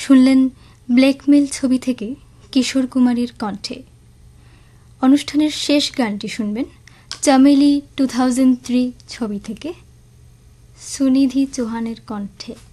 শুনলেন ব্ল্যাকমেল ছবি থেকে কিশোর কুমারীর কণ্ঠে। অনুষ্ঠানের শেষ গানটি শুনবেন চামেলি 2003 ছবি থেকে সুনিধি চৌহানের কণ্ঠে।